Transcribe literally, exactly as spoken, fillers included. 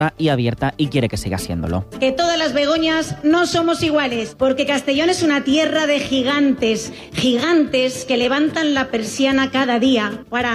y abierta y quiere que siga siéndolo. Que todas las Begoñas no somos iguales, porque Castellón es una tierra de gigantes, gigantes que levantan la persiana cada día para